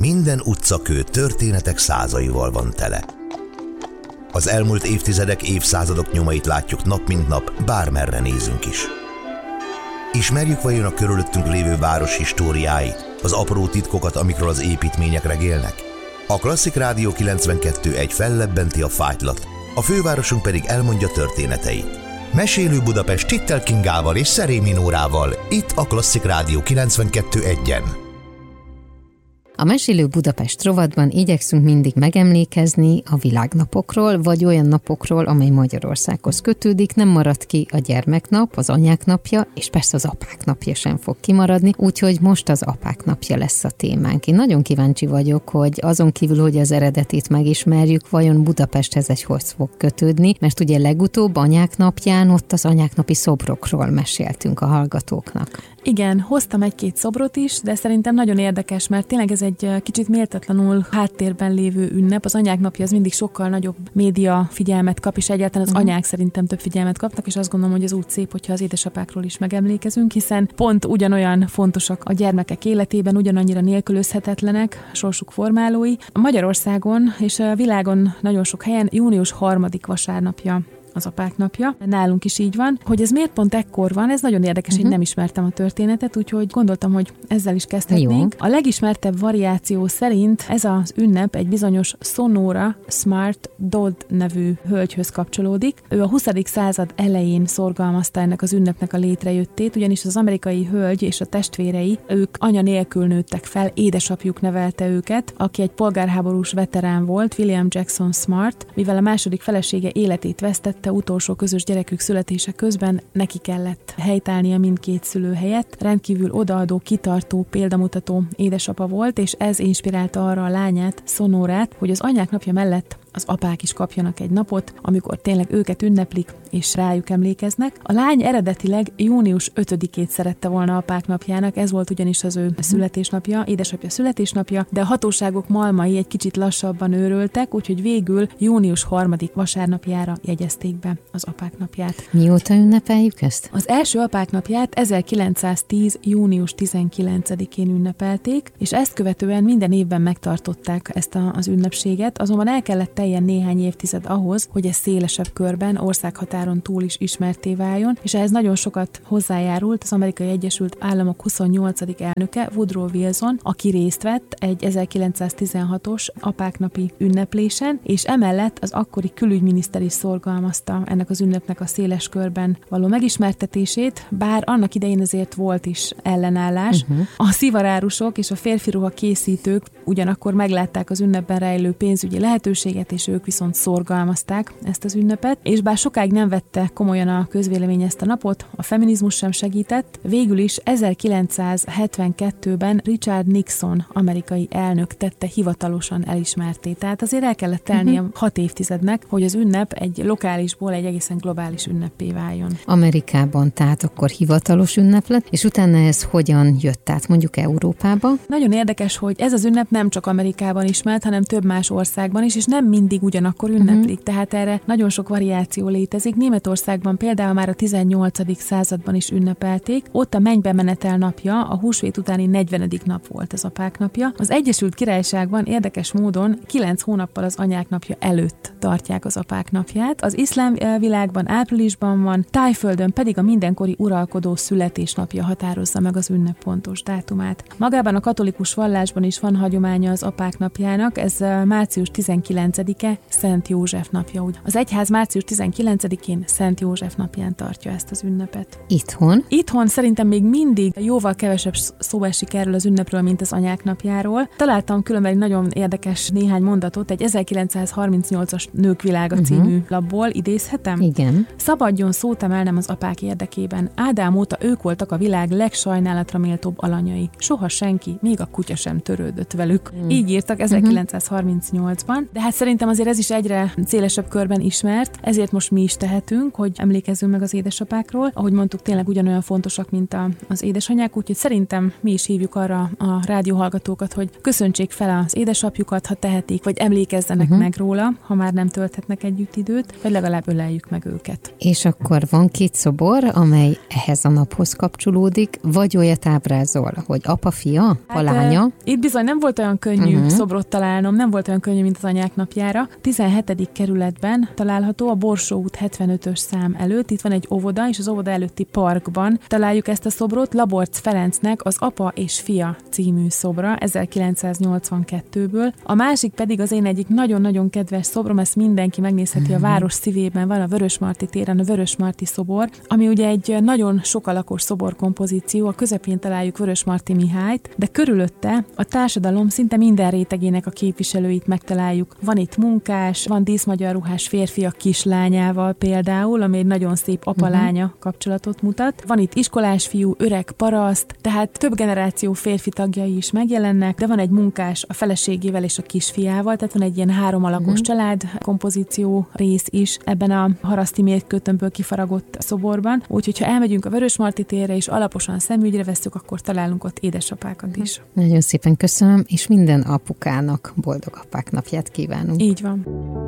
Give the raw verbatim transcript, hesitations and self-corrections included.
Minden utcakő történetek százaival van tele. Az elmúlt évtizedek, évszázadok nyomait látjuk nap mint nap, bármerre nézünk is. Ismerjük vajon a körülöttünk lévő város históriáit, az apró titkokat, amikről az építmények regélnek? A Klasszik Rádió kilencvenkettő egy fellebbenti a fájtlat, a fővárosunk pedig elmondja történeteit. Mesélő Budapest Tittel Kingával és Szerémi Nórával, itt a Klasszik Rádió kilencvenkettő egyen. A Mesélő Budapest rovatban igyekszünk mindig megemlékezni a világnapokról, vagy olyan napokról, amely Magyarországhoz kötődik, nem marad ki a gyermeknap, az anyák napja, és persze az apák napja sem fog kimaradni, úgyhogy most az apák napja lesz a témánk. Én nagyon kíváncsi vagyok, hogy azon kívül, hogy az eredetét megismerjük, vajon Budapesthez egy hoz fog kötődni, mert ugye legutóbb anyák napján ott az anyák napi szobrokról meséltünk a hallgatóknak. Igen, hoztam egy-két szobrot is, de szerintem nagyon érdekes, mert tényleg ez egy kicsit méltatlanul háttérben lévő ünnep. Az anyák napja az mindig sokkal nagyobb média figyelmet kap, és egyáltalán az uh-huh. anyák szerintem több figyelmet kapnak, és azt gondolom, hogy ez úgy szép, hogyha az édesapákról is megemlékezünk, hiszen pont ugyanolyan fontosak a gyermekek életében, ugyanannyira nélkülözhetetlenek, sorsuk formálói. Magyarországon és a világon nagyon sok helyen június harmadik vasárnapja az apák napja. Nálunk is így van. Hogy ez miért pont ekkor van, ez nagyon érdekes, uh-huh. én nem ismertem a történetet, úgyhogy gondoltam, hogy ezzel is kezdhetnénk. Jó. A legismertebb variáció szerint ez az ünnep egy bizonyos Sonora Smart Dodd nevű hölgyhöz kapcsolódik. Ő a huszadik század elején szorgalmazta ennek az ünnepnek a létrejöttét, ugyanis az amerikai hölgy és a testvérei, ők anya nélkül nőttek fel, édesapjuk nevelte őket, aki egy polgárháborús veterán volt, William Jackson Smart, mivel a második felesége életét vesztette, utolsó közös gyerekük születése közben neki kellett helytállnia mindkét szülő helyett. Rendkívül odaadó, kitartó, példamutató édesapa volt, és ez inspirálta arra a lányát, Sonorát, hogy az anyák napja mellett az apák is kapjanak egy napot, amikor tényleg őket ünneplik, és rájuk emlékeznek. A lány eredetileg június ötödikét szerette volna apák napjának, ez volt ugyanis az ő születésnapja, édesapja születésnapja, de a hatóságok malmai egy kicsit lassabban őröltek, úgyhogy végül június harmadik vasárnapjára jegyezték be az apák napját. Mióta ünnepeljük ezt? Az első apák napját ezerkilencszáztíz. június tizenkilencedikén ünnepelték, és ezt követően minden évben megtartották ezt a, az ünnepséget, azonban el kellett teljen néhány évtized ahhoz, hogy ez szélesebb körben, országhatáron túl is ismertté váljon, és ehhez nagyon sokat hozzájárult az Amerikai Egyesült Államok huszonnyolcadik elnöke, Woodrow Wilson, aki részt vett egy ezerkilencszáztizenhatos apáknapi ünneplésen, és emellett az akkori külügyminiszter is szorgalmazta ennek az ünnepnek a széles körben való megismertetését, bár annak idején azért volt is ellenállás. Uh-huh. A szivarárusok és a férfiruha készítők ugyanakkor meglátták az ünnepben rejlő pénzügyi lehetőséget, és ők viszont szorgalmazták ezt az ünnepet, és bár sokáig nem vette komolyan a közvélemény ezt a napot, a feminizmus sem segített, végül is ezerkilencszázhetvenkettőben Richard Nixon amerikai elnök tette hivatalosan elismerté. Tehát azért el kellett telnie uh-huh. hat évtizednek, hogy az ünnep egy lokálisból egy egészen globális ünneppé váljon. Amerikában tehát akkor hivatalos ünnep lett, és utána ez hogyan jött át mondjuk Európába? Nagyon érdekes, hogy ez az ünnep nem csak Amerikában ismert, hanem több más országban is, és nem mindig ugyanakkor ünneplik, uh-huh. tehát erre nagyon sok variáció létezik. Németországban például már a tizennyolcadik században is ünnepelték, ott a mennybe menetel napja, a húsvét utáni negyvenedik nap volt az apák napja. Az Egyesült Királyságban érdekes módon kilenc hónappal az anyák napja előtt tartják az apák napját. Az iszlám világban áprilisban van, Tájföldön pedig a mindenkori uralkodó születésnapja határozza meg az ünnep pontos dátumát. Magában a katolikus vallásban is van hagyománya az apák napjának, ez március tizenkilencedike, Szent József napja. Úgy. Az egyház március tizenkilencedikén Szent József napján tartja ezt az ünnepet. Itthon? Itthon szerintem még mindig jóval kevesebb szó esik erről az ünnepről, mint az anyák napjáról. Találtam különben egy nagyon érdekes néhány mondatot, egy ezerkilencszázharmincnyolcas Nők világa uh-huh. című labból, idézhetem? Igen. Szabadjon szót emelnem az apák érdekében. Ádám óta ők voltak a világ legsajnálatra méltóbb alanyai. Soha senki, még a kutya sem törődött velük. Uh-huh. Így írtak ezerkilencszázharmincnyolcban, de hát szerintem szerintem azért ez is egyre szélesebb körben ismert, ezért most mi is tehetünk, hogy emlékezzünk meg az édesapákról. Ahogy mondtuk, tényleg ugyanolyan fontosak, mint a, az édesanyák, úgyhogy szerintem mi is hívjuk arra a rádióhallgatókat, hogy köszöntsék fel az édesapjukat, ha tehetik, vagy emlékezzenek uh-huh. meg róla, ha már nem tölthetnek együtt időt, vagy legalább öleljük meg őket. És akkor van két szobor, amely ehhez a naphoz kapcsolódik, vagy olyat ábrázol, hogy apa, fia, hát, a lánya? Uh, itt bizony nem volt olyan könnyű uh-huh. szobrot találnom, nem volt olyan könnyű, mint az anyák napjára. tizenhetedik kerületben található a Borsó út hetvenötös szám előtt. Itt van egy óvoda, és az óvoda előtti parkban találjuk ezt a szobrot. Laborc Ferencnek az Apa és Fia című szobra ezerkilencszáznyolcvankettőből. A másik pedig az én egyik nagyon-nagyon kedves szobrom, ezt mindenki megnézheti, a város szívében van, a Vörösmarty téren a Vörösmarty szobor, ami ugye egy nagyon sokalakos szoborkompozíció, a közepén találjuk Vörösmarty Mihályt, de körülötte a társadalom szinte minden rétegének a képviselőit megtaláljuk. Van itt munkás, van díszmagyar ruhás férfiak kislányával például, ami egy nagyon szép apa-lánya uh-huh. kapcsolatot mutat. Van itt iskolás fiú, öreg paraszt, tehát több generáció férfi tagjai is megjelennek, de van egy munkás a feleségével és a kisfiával, tehát van egy ilyen három alakos uh-huh. család kompozíció rész is ebben a Haraszti mértkötőmből kifaragott szoborban. Úgyhogy ha elmegyünk a Vörösmarty térre és alaposan szemügyre vesszük, akkor találunk ott édesapákat uh-huh. is. Nagyon szépen köszönöm, és minden apukának boldog apák napját kívánunk. Így van.